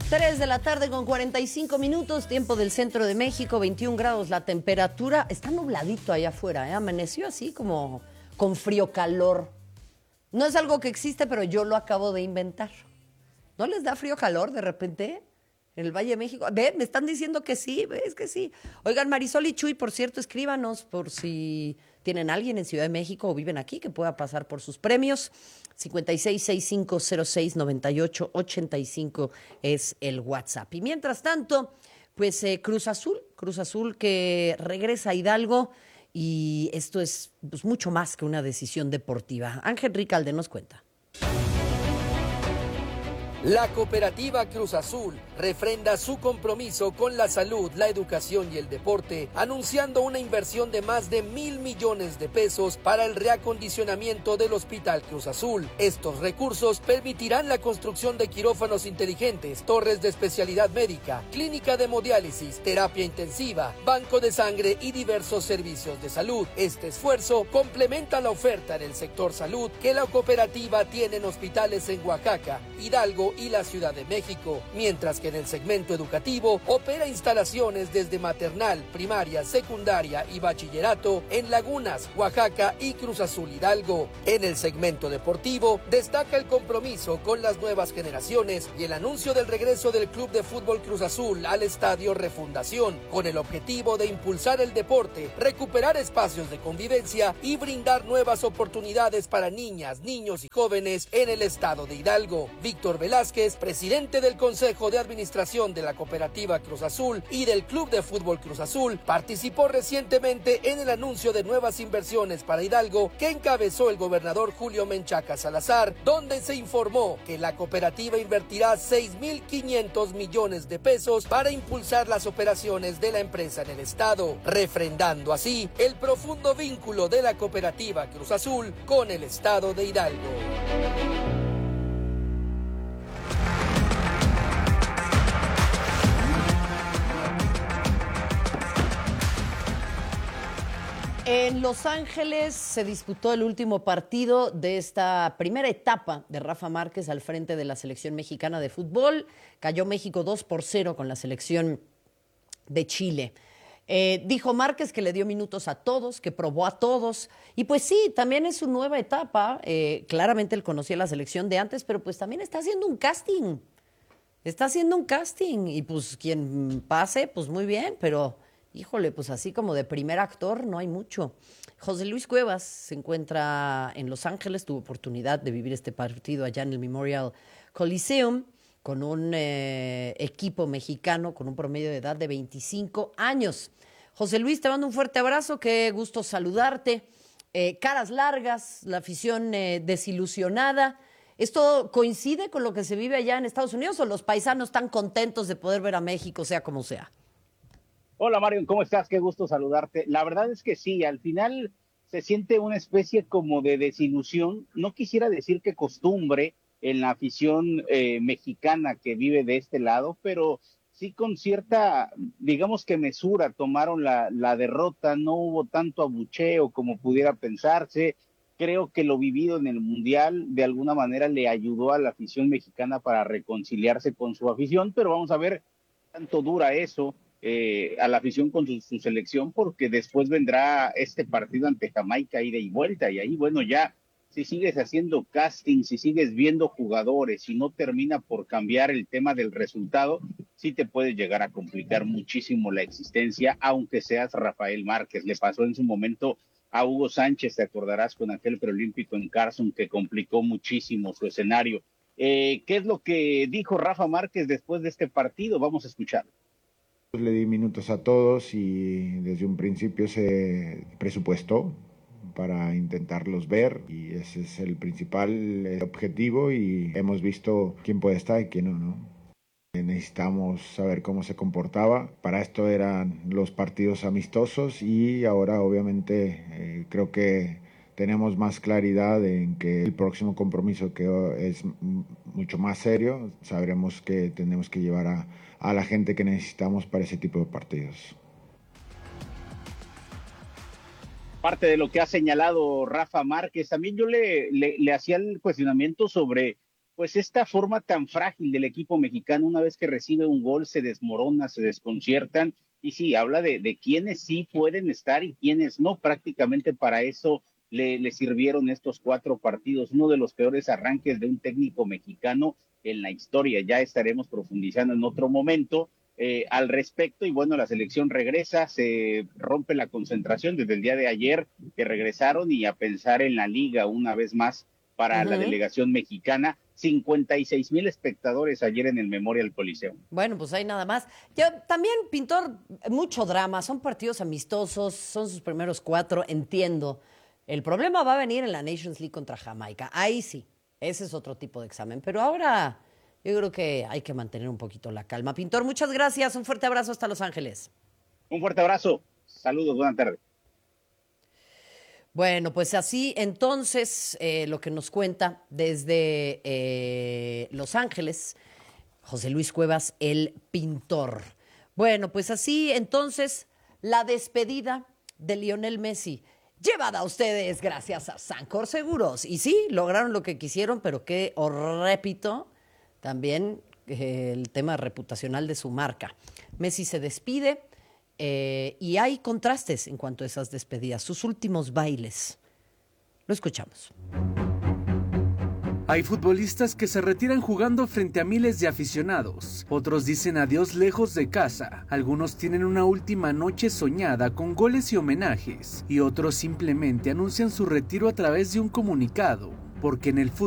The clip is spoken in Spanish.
3 de la tarde con 45 minutos, tiempo del centro de México, 21 grados la temperatura. Está nubladito allá afuera, ¿eh? Amaneció así como con frío calor. No es algo que existe, pero yo lo acabo de inventar. ¿No les da frío calor de repente en el Valle de México? Ve, me están diciendo que sí, ves que sí. Oigan, Marisol y Chuy, por cierto, escríbanos por si tienen alguien en Ciudad de México o viven aquí que pueda pasar por sus premios. 5665069885 es el WhatsApp. Y mientras tanto, pues Cruz Azul que regresa a Hidalgo y esto es pues, mucho más que una decisión deportiva. Ángel Ricalde nos cuenta. La cooperativa Cruz Azul refrenda su compromiso con la salud, la educación y el deporte, anunciando una inversión de más de 1,000 millones de pesos para el reacondicionamiento del Hospital Cruz Azul. Estos recursos permitirán la construcción de quirófanos inteligentes, torres de especialidad médica, clínica de hemodiálisis, terapia intensiva, banco de sangre y diversos servicios de salud. Este esfuerzo complementa la oferta en el sector salud que la cooperativa tiene en hospitales en Oaxaca, Hidalgo y la Ciudad de México, mientras que en el segmento educativo opera instalaciones desde maternal, primaria, secundaria y bachillerato en Lagunas, Oaxaca y Cruz Azul Hidalgo. En el segmento deportivo destaca el compromiso con las nuevas generaciones y el anuncio del regreso del Club de Fútbol Cruz Azul al Estadio Refundación, con el objetivo de impulsar el deporte, recuperar espacios de convivencia y brindar nuevas oportunidades para niñas, niños y jóvenes en el estado de Hidalgo. Víctor Velázquez, presidente del Consejo de Administración de la Cooperativa Cruz Azul y del Club de Fútbol Cruz Azul, participó recientemente en el anuncio de nuevas inversiones para Hidalgo que encabezó el gobernador Julio Menchaca Salazar, donde se informó que la cooperativa invertirá 6,500 millones de pesos para impulsar las operaciones de la empresa en el estado, refrendando así el profundo vínculo de la cooperativa Cruz Azul con el estado de Hidalgo. En Los Ángeles se disputó el último partido de esta primera etapa de Rafa Márquez al frente de la selección mexicana de fútbol. Cayó México 2-0 con la selección de Chile. Dijo Márquez que le dio minutos a todos, que probó a todos. Y pues sí, también es su nueva etapa. Claramente él conocía la selección de antes, pero pues también está haciendo un casting. Está haciendo un casting y pues quien pase, pues muy bien, pero... Híjole, pues así como de primer actor no hay mucho. José Luis Cuevas se encuentra en Los Ángeles, tuvo oportunidad de vivir este partido allá en el Memorial Coliseum con un equipo mexicano con un promedio de edad de 25 años. José Luis, te mando un fuerte abrazo, qué gusto saludarte. Caras largas, la afición desilusionada. ¿Esto coincide con lo que se vive allá en Estados Unidos o los paisanos están contentos de poder ver a México, sea como sea? Hola Mario, ¿cómo estás? Qué gusto saludarte. La verdad es que sí, al final se siente una especie como de desilusión. No quisiera decir que costumbre en la afición mexicana que vive de este lado, pero sí con cierta, digamos que mesura tomaron la derrota. No hubo tanto abucheo como pudiera pensarse. Creo que lo vivido en el Mundial de alguna manera le ayudó a la afición mexicana para reconciliarse con su afición, pero vamos a ver cuánto dura eso. A la afición con su selección, porque después vendrá este partido ante Jamaica, ida y vuelta, y ahí, bueno, ya, si sigues haciendo casting, si sigues viendo jugadores, si no termina por cambiar el tema del resultado, sí te puede llegar a complicar muchísimo la existencia, aunque seas Rafael Márquez. Le pasó en su momento a Hugo Sánchez, te acordarás, con aquel preolímpico en Carson, que complicó muchísimo su escenario. ¿Qué es lo que dijo Rafa Márquez después de este partido? Vamos a escucharlo. Le di minutos a todos y desde un principio se presupuestó para intentarlos ver y ese es el principal objetivo y hemos visto quién puede estar y quién no. Necesitamos saber cómo se comportaba. Para esto eran los partidos amistosos y ahora obviamente creo que tenemos más claridad en que el próximo compromiso, que es mucho más serio, sabremos que tenemos que llevar a la gente que necesitamos para ese tipo de partidos. Parte de lo que ha señalado Rafa Márquez, también yo le hacía el cuestionamiento sobre pues esta forma tan frágil del equipo mexicano. Una vez que recibe un gol se desmorona, se desconciertan, y sí, habla de quiénes sí pueden estar y quiénes no. Prácticamente para eso le sirvieron estos 4 partidos, uno de los peores arranques de un técnico mexicano en la historia. Ya estaremos profundizando en otro momento al respecto, y bueno, la selección regresa, se rompe la concentración desde el día de ayer que regresaron, y a pensar en la liga una vez más para la delegación mexicana. 56,000 espectadores ayer en el Memorial Coliseo. Bueno, pues ahí nada más. Ya, también, Pintor, mucho drama, son partidos amistosos, son sus primeros 4, entiendo. El problema va a venir en la Nations League contra Jamaica. Ahí sí, ese es otro tipo de examen. Pero ahora yo creo que hay que mantener un poquito la calma. Pintor, muchas gracias. Un fuerte abrazo hasta Los Ángeles. Un fuerte abrazo. Saludos, buenas tardes. Bueno, pues así entonces lo que nos cuenta desde Los Ángeles, José Luis Cuevas, el Pintor. Bueno, pues así entonces la despedida de Lionel Messi, llevada a ustedes gracias a Sancor Seguros. Y sí, lograron lo que quisieron, pero que, os repito, también el tema reputacional de su marca. Messi se despide. Y hay contrastes en cuanto a esas despedidas, sus últimos bailes. Lo escuchamos. Hay futbolistas que se retiran jugando frente a miles de aficionados. Otros dicen adiós lejos de casa. Algunos tienen una última noche soñada con goles y homenajes. Y otros simplemente anuncian su retiro a través de un comunicado. Porque en el fútbol